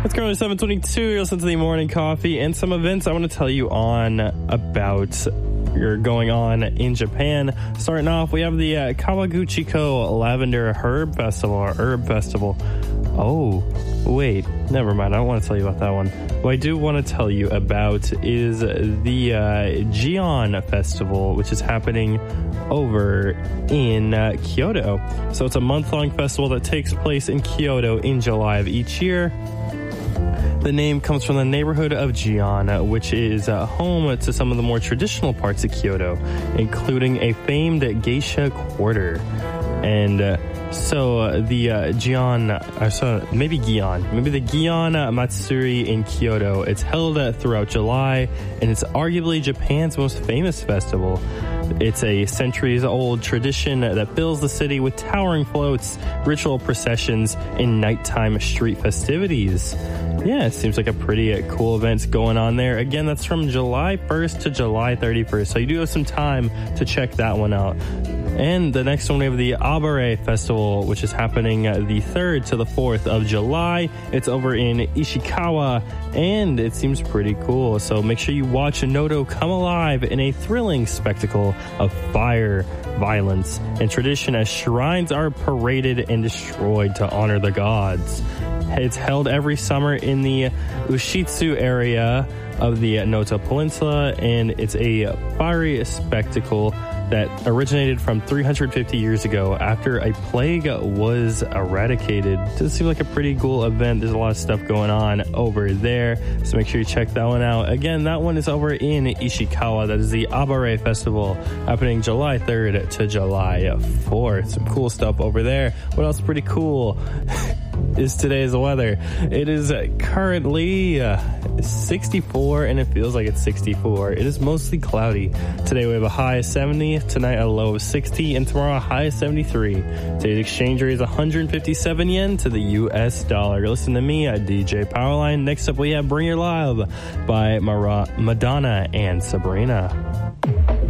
It's currently 7:22. You're listening to the Morning Coffee and some events I want to tell you on about are going on in Japan. Starting off, we have the Kawaguchiko Lavender Herb Festival. Oh, wait, never mind. I don't want to tell you about that one. What I do want to tell you about is the Gion Festival, which is happening over in Kyoto. So it's a month-long festival that takes place in Kyoto in July of each year. The name comes from the neighborhood of Gion, which is home to some of the more traditional parts of Kyoto, including a famed geisha quarter. And the Gion Matsuri in Kyoto. It's held throughout July, and it's arguably Japan's most famous festival. It's a centuries-old tradition that fills the city with towering floats, ritual processions, and nighttime street festivities. Yeah, it seems like a pretty cool event going on there. Again, that's from July 1st to July 31st, so you do have some time to check that one out. And the next one, we have the Abare Festival, which is happening the 3rd to the 4th of July. It's over in Ishikawa, and it seems pretty cool. So make sure you watch Noto come alive in a thrilling spectacle of fire, violence, and tradition as shrines are paraded and destroyed to honor the gods. It's held every summer in the Ushitsu area of the Noto Peninsula, and it's a fiery spectacle that originated from 350 years ago after a plague was eradicated. Does seem like a pretty cool event. There's a lot of stuff going on over there, so make sure you check that one out. Again, that one is over in Ishikawa. That is the Abare Festival, happening July 3rd to July 4th. Some cool stuff over there. What else pretty cool is today's weather? It is currently 64, and it feels like it's 64. It is mostly cloudy. Today we have a high of 70, tonight a low of 60, and tomorrow a high of 73. Today's exchange rate is 157 yen to the US dollar. You're listening to me at DJ Powerline. Next up we have Bring Your Love by Madonna and Sabrina.